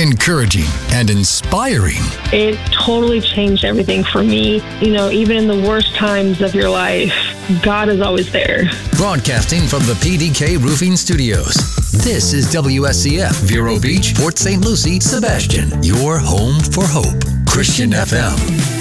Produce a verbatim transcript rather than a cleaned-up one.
encouraging, and inspiring. It totally changed everything for me. You know, even in the worst times of your life, God is always there. Broadcasting from the P D K Roofing Studios. This is W S C F, Vero Beach, Port Saint Lucie, Sebastian, your home for hope. Christian F M.